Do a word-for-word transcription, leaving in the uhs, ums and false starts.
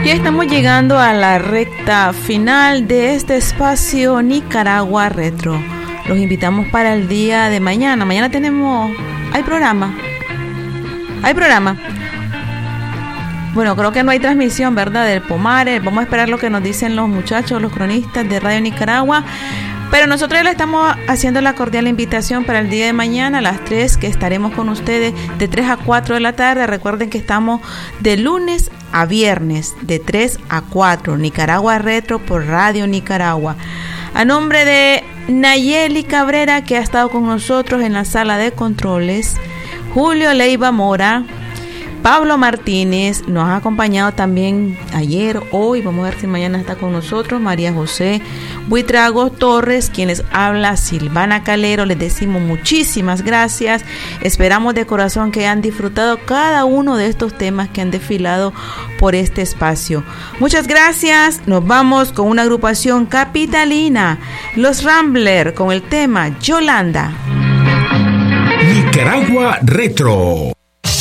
Ya estamos llegando a la recta final de este espacio Nicaragua Retro. Los invitamos para el día de mañana. Mañana tenemos... ¿Hay programa? ¿Hay programa? Bueno, creo que no hay transmisión, ¿verdad? Del Pomare. Vamos a esperar lo que nos dicen los muchachos, los cronistas de Radio Nicaragua. Pero nosotros le estamos haciendo la cordial invitación para el día de mañana a las tres, que estaremos con ustedes de tres a cuatro de la tarde. Recuerden que estamos de lunes a viernes de tres a cuatro. Nicaragua Retro por Radio Nicaragua. A nombre de Nayeli Cabrera, que ha estado con nosotros en la sala de controles, Julio Leiva Mora, Pablo Martínez, nos ha acompañado también ayer, hoy, vamos a ver si mañana está con nosotros, María José Buitrago Torres, quien les habla, Silvana Calero. Les decimos muchísimas gracias, esperamos de corazón que hayan disfrutado cada uno de estos temas que han desfilado por este espacio. Muchas gracias, nos vamos con una agrupación capitalina, Los Rambler, con el tema Yolanda. Nicaragua Retro.